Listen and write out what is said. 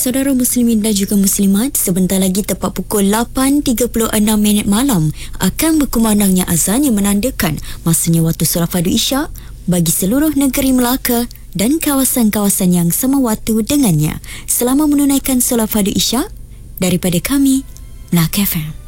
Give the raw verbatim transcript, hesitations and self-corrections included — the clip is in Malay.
Saudara muslimin dan juga muslimat, sebentar lagi tepat pukul lapan tiga puluh enam minit malam akan berkumandangnya azan yang menandakan masanya waktu solat fardu Isyak bagi seluruh negeri Melaka dan kawasan-kawasan yang sama waktu dengannya. Selamat menunaikan solat fardu Isyak daripada kami, Melaka F M.